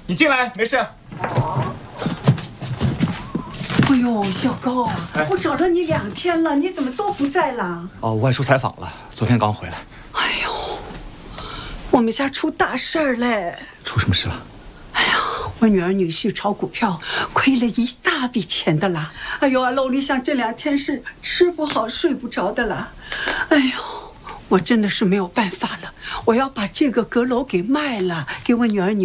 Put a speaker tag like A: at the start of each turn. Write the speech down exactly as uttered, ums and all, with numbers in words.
A: 你进来，没事。
B: 哎呦，小高啊，哎、我找了你两天了，你怎么都不在了？
A: 哦，我外出采访了，昨天刚回来。
B: 哎呦，我们家出大事儿嘞！
A: 出什么事了？
B: 哎呀，我女儿女婿炒股票亏了一大笔钱的啦！哎呦啊，老李想这两天是吃不好睡不着的啦！哎呦，我真的是没有办法了，我要把这个阁楼给卖了，给我女儿女。